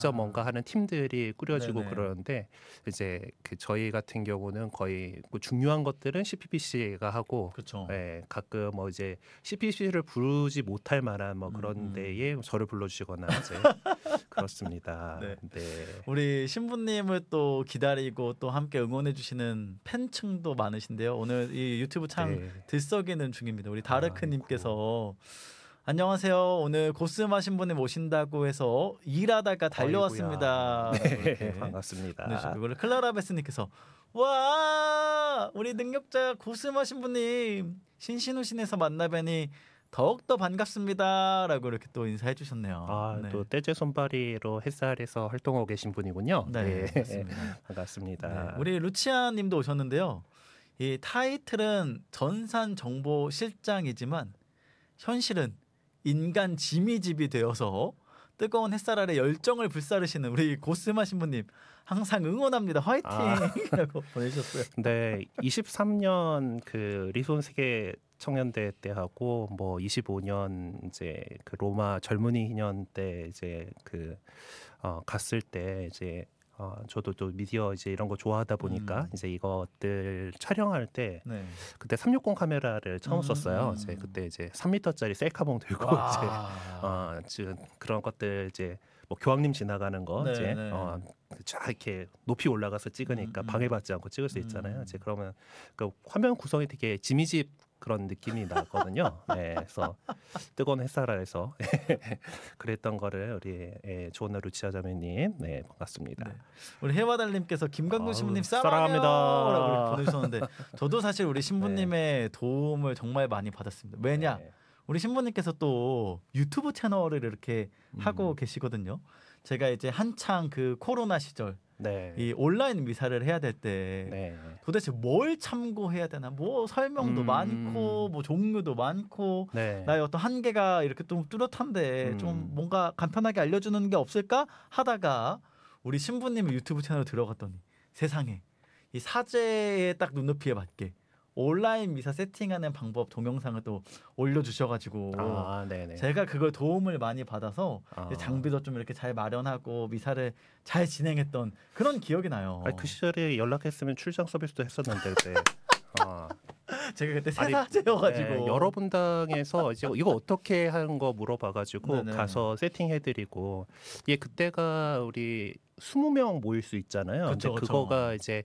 직접 뭔가 하는 팀들이 꾸려지고 네네. 그러는데 이제 그 저희 같은 경우는 거의 뭐 중요한 것들은 CPPC가 하고 그렇죠. 예, 가끔 뭐 이제 CPPC를 부르지 못할 만한 뭐 그런 데에 저를 불러주시거나 이제 그렇습니다. 네. 네. 우리 신부님을 또 기다리고 또 함께 응원해 주시는 팬층도 많으신데요. 오늘 이 유튜브 창 네. 들썩이는 중입니다. 우리 아이고. 다르크님께서 안녕하세요. 오늘 고스마 신부님 오신다고 해서 일하다가 달려왔습니다. 아이고야. 라고 네, 이렇게 반갑습니다. 보내주시고 이걸 클라라베스님께서 와 우리 능력자 고스마 신부님 신신우신에서 만나뵈니 더욱더 반갑습니다라고 이렇게 또 인사해 주셨네요. 아, 네. 또 떼제 손바리로 햇살에서 활동하고 계신 분이군요. 네, 네, 맞습니다. 반갑습니다. 네, 우리 루치아 님도 오셨는데요. 이 타이틀은 전산정보실장이지만 현실은 인간 지미집이 되어서 뜨거운 햇살 아래 열정을 불사르시는 우리 고스마 신부님 항상 응원합니다. 화이팅이라고 보내주셨어요. 네, 23년 그 리손 세계 청년대 때 하고 뭐 25년 이제 그 로마 젊은이 희년 때 이제 그 갔을 때 이제 저도 또 미디어 이제 이런 거 좋아하다 보니까 이제 이것들 촬영할 때 네. 그때 360 카메라를 처음 썼어요. 이제 그때 이제 3m짜리 셀카봉 들고 이제 지금 그런 것들 이제 뭐 교황님 지나가는 거 네, 이제 네. 쫙 이렇게 높이 올라가서 찍으니까 방해받지 않고 찍을 수 있잖아요. 이제 그러면 그 화면 구성이 되게 지미집 그런 느낌이 나거든요. 네, 그래서 뜨거운 햇살 아래서 그랬던 거를 우리 조나 루치아 자매님, 네 반갑습니다. 네. 우리 해와달님께서 김광근 아우, 신부님 사랑합니다. 사랑합니다라고 보내주셨는데 저도 사실 우리 신부님의 도움을 정말 많이 받았습니다. 왜냐? 네. 우리 신부님께서 또 유튜브 채널을 이렇게 하고 계시거든요. 제가 이제 한창 그 코로나 시절 네. 이 온라인 미사를 해야 될 때 네. 도대체 뭘 참고해야 되나 뭐 설명도 많고 뭐 종류도 많고 네. 나의 어떤 한계가 이렇게 좀 뚜렷한데 좀 뭔가 간편하게 알려주는 게 없을까 하다가 우리 신부님의 유튜브 채널 들어갔더니 세상에 이 사제의 딱 눈높이에 맞게 온라인 미사 세팅하는 방법 동영상을 또 올려주셔가지고 네네. 제가 그걸 도움을 많이 받아서 장비도 좀 이렇게 잘 마련하고 미사를 잘 진행했던 그런 기억이 나요. 그 시절에 연락했으면 출장 서비스도 했었는데 그때. 제가 그때 새 사제여가지고 네, 여러 분당에서 이제 이거 어떻게 하는 거 물어봐가지고 네네. 가서 세팅해드리고 이게 그때가 우리 20명 모일 수 있잖아요. 그쵸, 근데 그쵸. 그거가 이제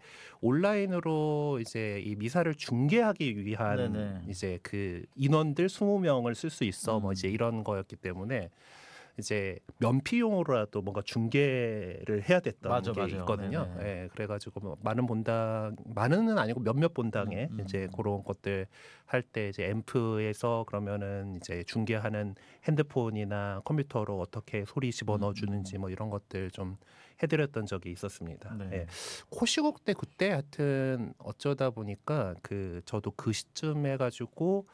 온라인으로 이제 이 미사를 중계하기 위한 네네. 이제 그 인원들 20명을 쓸 수 있어 뭐 이제 이런 거였기 때문에 이제 면피용으로라도 뭔가 중계를 해야 됐던 맞아, 게 맞아요. 있거든요. 네네. 예, 그래가지고 뭐 많은 본당, 많은은 아니고 몇몇 본당에 이제 그런 것들 할 때 이제 앰프에서 그러면은 이제 중계하는 핸드폰이나 컴퓨터로 어떻게 소리 집어넣어 주는지 뭐 이런 것들 좀 해드렸던 적이 있었습니다. 네. 예. 코시국 때 그때 하여튼 어쩌다 보니까 그 저도 그 시점 해가지고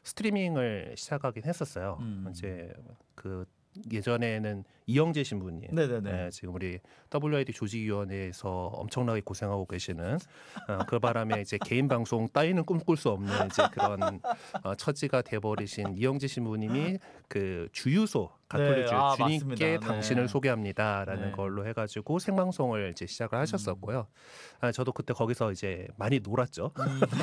스트리밍을 시작하긴 했었어요. 이제 그 예전에는 이영재 신부님, 네네네. 네, 지금 우리 WID 조직위원회에서 엄청나게 고생하고 계시는 그 바람에 이제 개인 방송 따위는 꿈꿀 수 없는 이제 그런 처지가 돼버리신 이영재 신부님이 그 주유소 가톨릭 네, 주님께 맞습니다. 네. 당신을 소개합니다라는 네. 걸로 해가지고 생방송을 이제 시작을 하셨었고요. 저도 그때 거기서 이제 많이 놀았죠.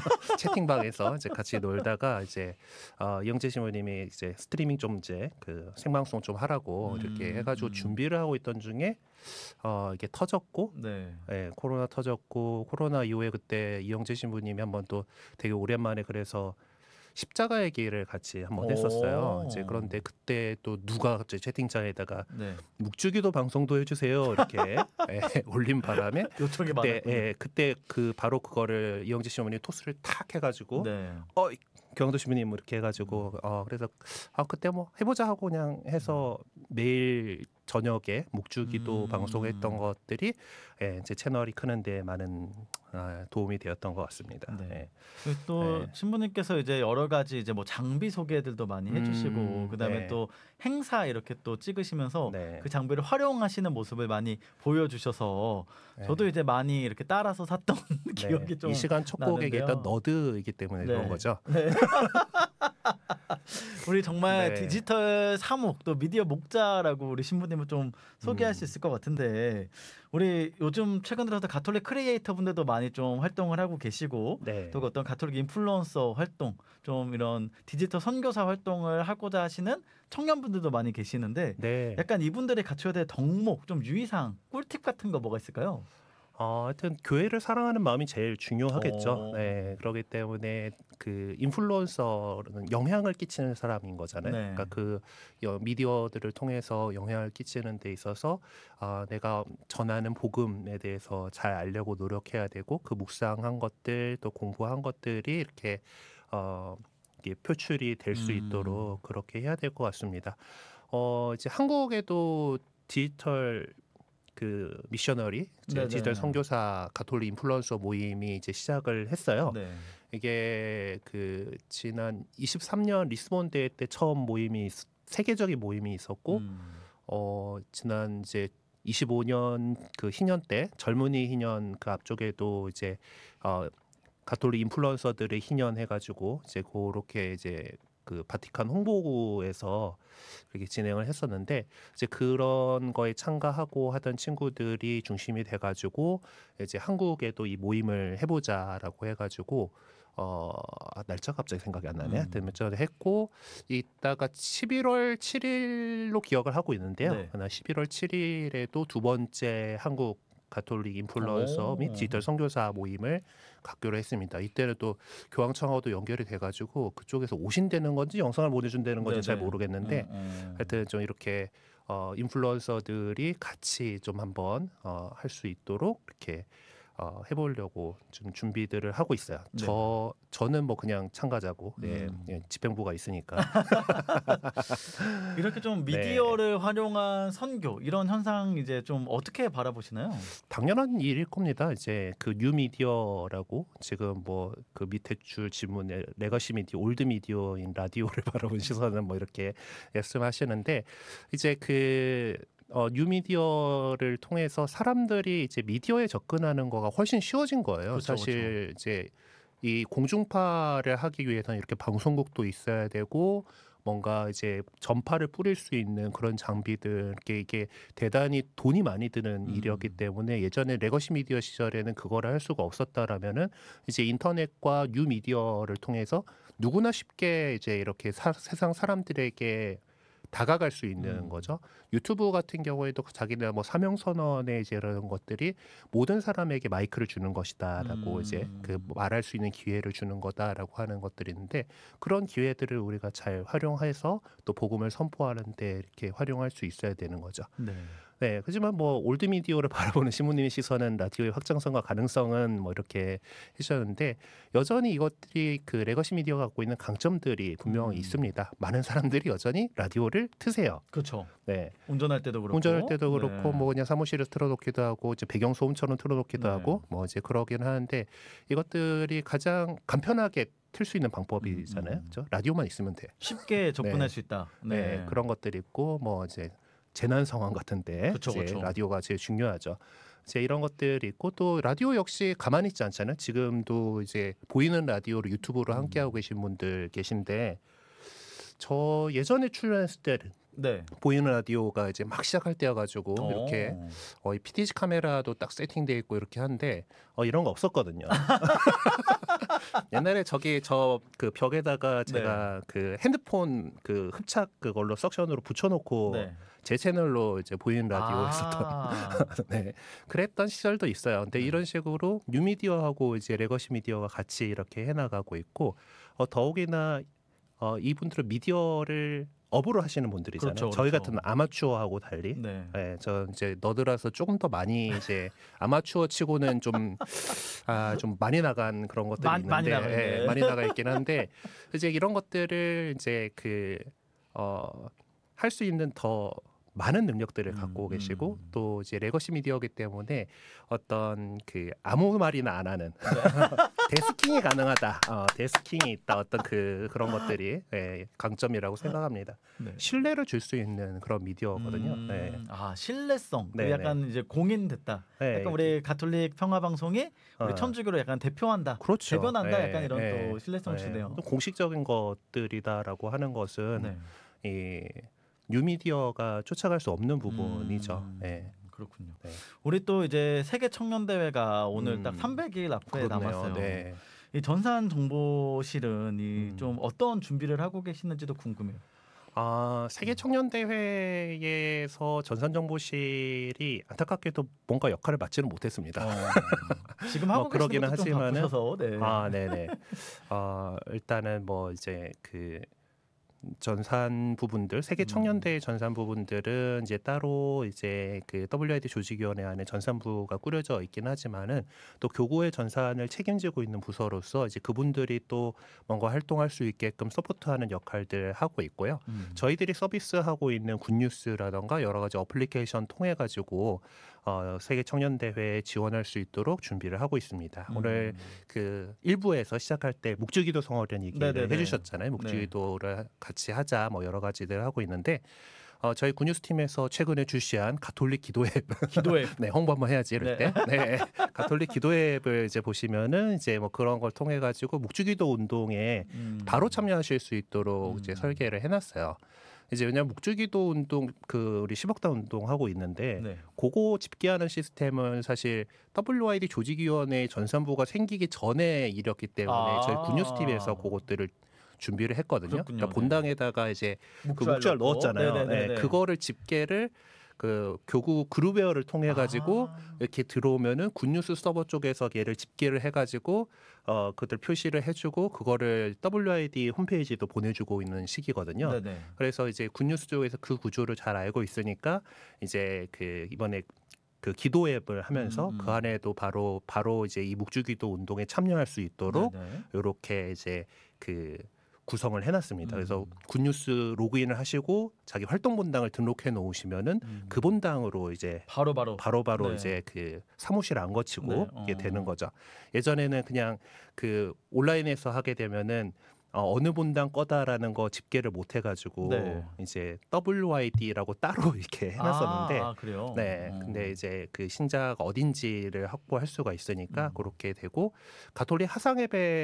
채팅방에서 이제 같이 놀다가 이제 이영재 신부님이 이제 스트리밍 좀 이제 그 생방송 좀 하라고 이렇게 해가지고 준비를 하고 있던 중에 이게 터졌고, 네. 예, 코로나 터졌고 코로나 이후에 그때 이영재 신부님이 한번 또 되게 오랜만에 그래서 십자가 얘기를 같이 한번 했었어요. 이제 그런데 그때 또 누가 갑자기 채팅창에다가 네. 묵주기도 방송도 해주세요 이렇게 올린 바람에 요청이 그때 많았군요. 그때 그 바로 그거를 이영재 신부님이 토스를 탁 해가지고 네. 경도 신부님 이렇게 해가지고 그래서 그때 뭐 해보자 하고 그냥 해서 매일 저녁에 묵주기도 방송했던 것들이 제 채널이 크는데 많은 도움이 되었던 것 같습니다. 네. 예. 그리고 또 네. 신부님께서 이제 여러 가지 이제 뭐 장비 소개들도 많이 해주시고 그다음에 네. 또 행사 이렇게 또 찍으시면서 네. 그 장비를 활용하시는 모습을 많이 보여주셔서 저도 이제 많이 이렇게 따라서 샀던 기억이 좀 이 시간 첫 곡에 나는데요. 일단 너드이기 때문에 네. 그런 거죠. 네. 우리 정말 네. 디지털 사목 또 미디어 목자라고 우리 신부님을 좀 소개할 수 있을 것 같은데 우리 요즘 최근 들어서 가톨릭 크리에이터 분들도 많이 좀 활동을 하고 계시고 네. 또 어떤 가톨릭 인플루언서 활동 좀 이런 디지털 선교사 활동을 하고자 하시는 청년분들도 많이 계시는데 네. 약간 이분들이 갖춰야 될 덕목 좀 유의사항 꿀팁 같은 거 뭐가 있을까요? 하여튼 교회를 사랑하는 마음이 제일 중요하겠죠. 어. 네, 그렇기 때문에 그 인플루언서는 영향을 끼치는 사람인 거잖아요. 네. 그러니까 그 미디어들을 통해서 영향을 끼치는 데 있어서 내가 전하는 복음에 대해서 잘 알려고 노력해야 되고 그 묵상한 것들 또 공부한 것들이 이렇게 이게 표출이 될 수 있도록 그렇게 해야 될 것 같습니다. 이제 한국에도 디지털 그 미셔너리 네네. 디지털 선교사 가톨릭 인플루언서 모임이 이제 시작을 했어요. 네. 이게 그 지난 23년 리스본 대회 때 처음 모임이 세계적인 모임이 있었고 지난 이제 25년 그 희년 때 젊은이 희년 그 앞쪽에도 이제 가톨릭 인플루언서들의 희년 해가지고 이제 그렇게 이제 그 바티칸 홍보부에서 그렇게 진행을 했었는데 이제 그런 거에 참가하고 하던 친구들이 중심이 돼가지고 이제 한국에도 이 모임을 해보자라고 해가지고 날짜 갑자기 생각이 안 나네. 하여튼 몇절 했고 이따가 11월 7일로 기억을 하고 있는데요. 네. 11월 7일에도 두 번째 한국 가톨릭 인플루언서 및 디지털 선교사 모임을 갖기로 했습니다. 이때는 또 교황청하고도 연결이 돼가지고 그쪽에서 오신다는 건지 영상을 보내준다는 건지 잘 모르겠는데 하여튼 좀 이렇게 인플루언서들이 같이 좀 한번 할 수 있도록 이렇게 해보려고 좀 준비들을 하고 있어요. 네. 저는 뭐 그냥 참가자고 예, 집행부가 있으니까. 이렇게 좀 미디어를 활용한 선교 이런 현상 이제 좀 어떻게 바라보시나요? 당연한 일일 겁니다. 이제 그 뉴 미디어라고 지금 뭐 그 밑에 줄 질문에 레거시 미디어, 올드 미디어인 라디오를 바라본 시선은 뭐 이렇게 말씀하시는데 이제 그 뉴미디어를 통해서 사람들이 이제 미디어에 접근하는 거가 훨씬 쉬워진 거예요. 그쵸, 사실 이제 이 공중파를 하기 위해서는 이렇게 방송국도 있어야 되고 뭔가 이제 전파를 뿌릴 수 있는 그런 장비들 이게 대단히 돈이 많이 드는 일이었기 때문에 예전에 레거시 미디어 시절에는 그거를 할 수가 없었다라면은 이제 인터넷과 뉴 미디어를 통해서 누구나 쉽게 이제 이렇게 세상 사람들에게 다가갈 수 있는 거죠. 유튜브 같은 경우에도 자기네 뭐 사명 선언에 이제 이런 것들이 모든 사람에게 마이크를 주는 것이다라고 이제 그 말할 수 있는 기회를 주는 거다라고 하는 것들이 있는데 그런 기회들을 우리가 잘 활용해서 또 복음을 선포하는데 이렇게 활용할 수 있어야 되는 거죠. 네. 네, 하지만 뭐 올드 미디어를 바라보는 신부님의 시선은 라디오의 확장성과 가능성은 뭐 이렇게 해주셨는데 여전히 이것들이 그 레거시 미디어가 갖고 있는 강점들이 분명히 있습니다. 많은 사람들이 여전히 라디오를 트세요. 그렇죠. 네, 운전할 때도 그렇고. 운전할 때도 그렇고 뭐 그냥 사무실에서 틀어놓기도 하고 이제 배경 소음처럼 틀어놓기도 네. 하고 뭐 이제 그러긴 하는데 이것들이 가장 간편하게 틀 수 있는 방법이잖아요. 그렇죠? 라디오만 있으면 돼. 쉽게 접근할 수 있다. 네, 그런 것들이 있고 뭐 이제 재난 상황 같은데 그쵸, 이제 그쵸. 라디오가 제일 중요하죠. 이제 이런 것들이 있고 또 라디오 역시 가만히 있지 않잖아요. 지금도 이제 보이는 라디오로 유튜브로 함께하고 계신 분들 계신데 저 예전에 출연했을 때는 네. 보이는 라디오가 이제 막 시작할 때여가지고 이렇게 이 PTZ 카메라도 딱 세팅돼 있고 이렇게 한데 이런 거 없었거든요. 옛날에 저기 저 그 벽에다가 제가 그 핸드폰 그 흡착 그걸로 석션으로 붙여놓고 네. 제 채널로 이제 보이는 라디오 했었던 네 그랬던 시절도 있어요. 근데 이런 식으로 뉴미디어하고 이제 레거시 미디어가 같이 이렇게 해나가고 있고 더욱이나 이분들은 미디어를 업으로 하시는 분들이잖아요. 그렇죠, 저희 그렇죠. 같은 아마추어하고 달리. 네. 네, 저 이제 너드라서 조금 더 많이 이제 아마추어 치고는 좀 많이 나간 그런 것들이 있는데 많이 나가 있네. 많이 나가 있긴 한데 이제 이런 것들을 이제 할 수 있는 더 많은 능력들을 갖고 계시고 또 이제 레거시 미디어이기 때문에 어떤 그 아무 말이나 안 하는 데스킹이 가능하다. 데스킹이 있다. 어떤 그런 것들이 강점이라고 생각합니다. 네. 신뢰를 줄 수 있는 그런 미디어거든요. 네. 아 신뢰성. 네, 약간 이제 공인됐다. 네. 약간 우리 가톨릭 평화 방송이 우리 천주교로 약간 대표한다. 그렇죠. 대변한다. 네, 약간 이런 네, 또 신뢰성 네. 주네요. 또 공식적인 것들이다라고 하는 것은 네. 이 뉴미디어가 쫓아갈 수 없는 부분이죠. 네. 그렇군요. 네. 우리 또 이제 세계 청년 대회가 오늘 딱 300일 앞에 그렇네요. 남았어요. 네. 이 전산 정보실은 좀 어떤 준비를 하고 계시는지도 궁금해요. 세계 청년 대회에서 전산정보실이 안타깝게도 뭔가 역할을 맡지는 못했습니다. 지금 하고 계시는 그러기는 것도 좀 하지만은 바쁘셔서. 네. 네네. 일단은 뭐 이제 그 전산 부분들 세계 청년대회 전산 부분들은 이제 따로 이제 그 WID 조직위원회 안에 전산부가 꾸려져 있긴 하지만은 또 교구의 전산을 책임지고 있는 부서로서 이제 그분들이 또 뭔가 활동할 수 있게끔 서포트하는 역할들 하고 있고요. 저희들이 서비스하고 있는 굿뉴스라던가 여러 가지 어플리케이션 통해 가지고 세계 청년대회에 지원할 수 있도록 준비를 하고 있습니다. 오늘 그 1부에서 시작할 때 묵주기도 성어련 얘기를 네네네. 해주셨잖아요. 묵주기도를 같이 하자 뭐 여러 가지들 하고 있는데 저희 굿뉴스 팀에서 최근에 출시한 가톨릭 기도 앱, 네 홍보 한번 해야지 이럴 때, 네 가톨릭 기도 앱을 이제 보시면은 이제 뭐 그런 걸 통해 가지고 묵주기도 운동에 바로 참여하실 수 있도록 이제 설계를 해놨어요. 이제 왜냐하면 묵주기도 운동 그 우리 10억단 운동 하고 있는데 그거 집계하는 시스템은 사실 WID 조직위원회 전산부가 생기기 전에 이뤘기 때문에 저희 굿뉴스 팀에서 그것들을 준비를 했거든요. 그러니까 본당에다가 이제 그 묵주알 넣었잖아요. 네, 그거를 집계를 그 교구 그룹웨어를 통해 가지고 이렇게 들어오면은 굿뉴스 서버 쪽에서 얘를 집계를 해가지고 그들 표시를 해주고 그거를 WID 홈페이지도 보내주고 있는 시기거든요. 네네. 그래서 이제 굿뉴스 쪽에서 그 구조를 잘 알고 있으니까 이제 그 이번에 그 기도 앱을 하면서 그 안에도 바로 이제 이 묵주기도 운동에 참여할 수 있도록 이렇게 이제 그 구성을 해놨습니다. 그래서 굿뉴스 로그인을 하시고 자기 활동 본당을 등록해 놓으시면은 그 본당으로 이제 바로 이제 그 사무실 안 거치고 이게 되는 거죠. 예전에는 그냥 그 온라인에서 하게 되면은 어느 본당 거다라는 거 집계를 못 해가지고 이제 WID라고 따로 이렇게 해놨었는데, 그래요? 네, 근데 이제 그 신자가 어딘지를 확보할 수가 있으니까 그렇게 되고 가톨릭 하상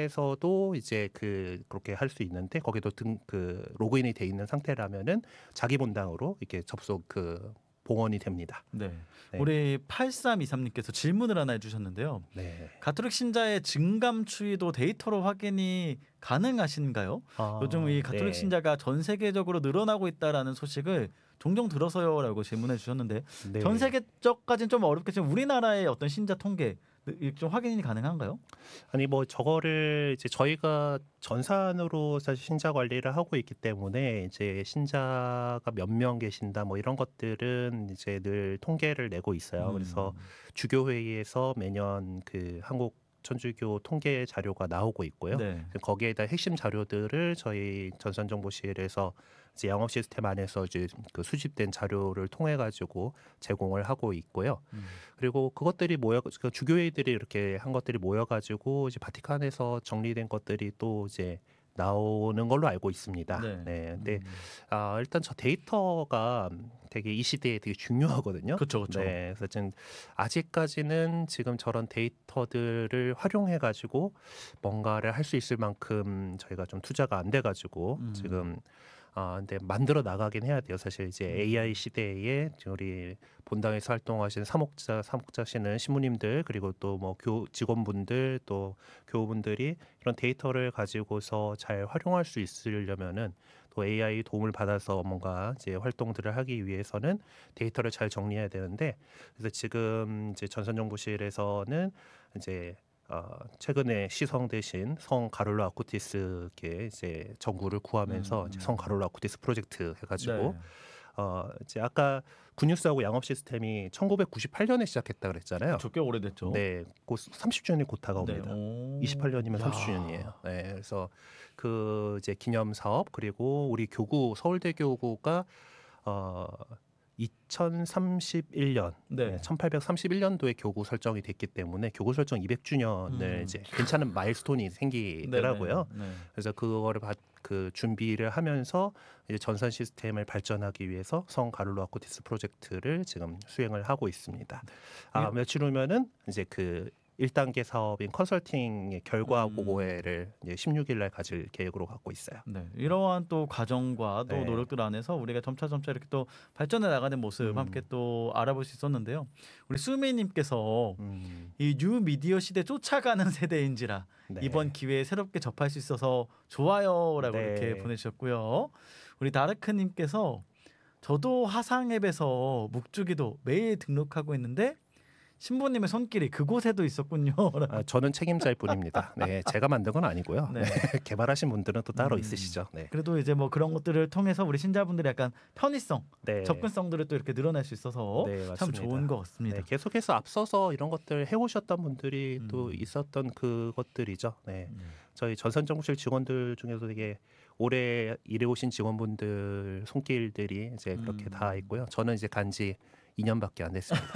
앱에서도 이제 그렇게 할 수 있는데 거기도 그 로그인이 돼 있는 상태라면은 자기 본당으로 이렇게 접속 봉헌이 됩니다. 네. 우리 8323님께서 질문을 하나 해주셨는데요. 가톨릭 신자의 증감 추이도 데이터로 확인이 가능하신가요? 요즘 이 가톨릭 신자가 전 세계적으로 늘어나고 있다라는 소식을 종종 들어서요라고 질문해 주셨는데 전 세계적까지는 좀 어렵겠지만 우리나라의 어떤 신자 통계 좀 확인이 가능한가요? 아니 뭐 저거를 이제 저희가 전산으로 사실 신자 관리를 하고 있기 때문에 이제 신자가 몇 명 계신다 뭐 이런 것들은 이제 늘 통계를 내고 있어요. 그래서 주교회의에서 매년 그 한국 천주교 통계 자료가 나오고 있고요. 거기에다 핵심 자료들을 저희 전산정보실에서 이제 영업 시스템 안에서 이제 그 수집된 자료를 통해 가지고 제공을 하고 있고요. 그리고 그것들이 그 주교회들이 이렇게 한 것들이 모여 가지고 이제 바티칸에서 정리된 것들이 또 이제 나오는 걸로 알고 있습니다. 근데 일단 저 데이터가 되게 이 시대에 되게 중요하거든요. 그렇죠. 그래서 지금 아직까지는 지금 저런 데이터들을 활용해 가지고 뭔가를 할 수 있을 만큼 저희가 좀 투자가 안 돼 가지고 지금 근데 만들어 나가긴 해야 돼요. 사실 이제 AI 시대에 우리 본당에서 활동하시는 사목자시는 신부님들 그리고 또 뭐 직원분들 또 교우분들이 이런 데이터를 가지고서 잘 활용할 수 있으려면은 또 AI 도움을 받아서 뭔가 이제 활동들을 하기 위해서는 데이터를 잘 정리해야 되는데 그래서 지금 이제 전산정보실에서는 이제 최근에 시성되신 성 가롤로 아쿠티스께 이제 정구를 구하면서 이제 성 가롤로 아쿠티스 프로젝트 해가지고 이제 아까 굿뉴스하고 양업 시스템이 1998년에 시작했다 그랬잖아요. 꽤 오래됐죠. 네, 곧 30주년이 곧 다가옵니다. 28년이면 30주년이에요. 네, 그래서 그 이제 기념 사업 그리고 우리 교구 서울대 교구가 2031년, 네. 1831년도에 교구 설정이 됐기 때문에 교구 설정 200주년을 이제 괜찮은 마일스톤이 생기더라고요. 네. 그래서 그거를 그 준비를 하면서 이제 전산 시스템을 발전하기 위해서 성 가를로 아쿠티스 프로젝트를 지금 수행을 하고 있습니다. 며칠 후면은 이제 그 1단계 사업인 컨설팅의 결과 보고회를 이제 16일 날 가질 계획으로 갖고 있어요. 네, 이러한 또 과정과 또 네. 노력들 안에서 우리가 점차 이렇게 또 발전해 나가는 모습 함께 또 알아볼 수 있었는데요. 우리 수미님께서 이 뉴 미디어 시대 쫓아가는 세대인지라 네. 이번 기회에 새롭게 접할 수 있어서 좋아요라고 네. 이렇게 보내주셨고요. 우리 다르크님께서 저도 화상앱에서 묵주기도 매일 등록하고 있는데 신부님의 손길이 그곳에도 있었군요. 저는 책임자일 뿐입니다. 네, 제가 만든 건 아니고요. 네. 개발하신 분들은 또 따로 있으시죠. 네. 그래도 이제 뭐 그런 것들을 통해서 우리 신자분들이 약간 편의성, 네. 접근성들을 또 이렇게 늘어낼 수 있어서 네, 참 맞습니다. 좋은 것 같습니다. 네, 계속해서 앞서서 이런 것들 해오셨던 분들이 또 있었던 그것들이죠. 네. 저희 전산정보실 직원들 중에서 되게 오래 일해오신 직원분들 손길들이 이제 그렇게 다 있고요. 저는 이제 간지 2년밖에 안 됐습니다.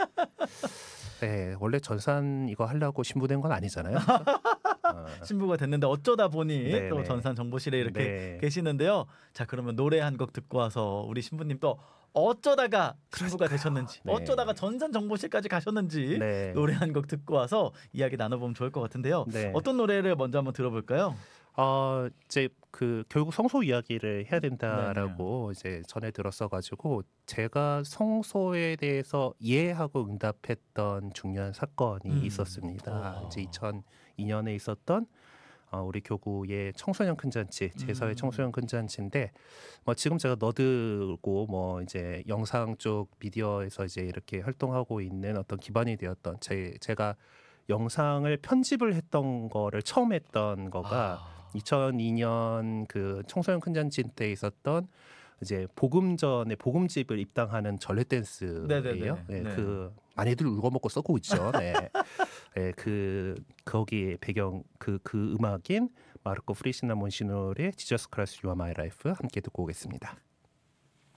네, 원래 전산 이거 하려고 신부된 건 아니잖아요. 그렇죠? 신부가 됐는데 어쩌다 보니 네, 또 네. 전산 정보실에 이렇게 네. 계시는데요. 자, 그러면 노래 한 곡 듣고 와서 우리 신부님 또 어쩌다가 신부가 되셨는지, 네. 어쩌다가 전산 정보실까지 가셨는지 네. 노래 한 곡 듣고 와서 이야기 나눠보면 좋을 것 같은데요. 네. 어떤 노래를 먼저 한번 들어볼까요? 이제 그 결국 성소 이야기를 해야 된다라고 이제 전에 들었어가지고 제가 성소에 대해서 이해하고 응답했던 중요한 사건이 있었습니다. 이제 2002년에 있었던 우리 교구의 청소년 큰잔치, 제서의 청소년 큰잔치인데 지금 제가 너드고 이제 영상 쪽 미디어에서 이제 이렇게 활동하고 있는 어떤 기반이 되었던 제가 영상을 편집을 했던 거를 처음 했던 거가 2002년 그 청소년 큰잔치 때 있었던 이제 복음전에 복음집을 입당하는 전래 댄스예요. 네네네. 네, 네. 그 많이들 울고먹고 썩고 있죠. 네. 네, 거기에 배경 그 음악인 마르코 프리시나 몬시노르의 지저스 크라이스트 유아 마이 라이프 함께 듣고 오겠습니다.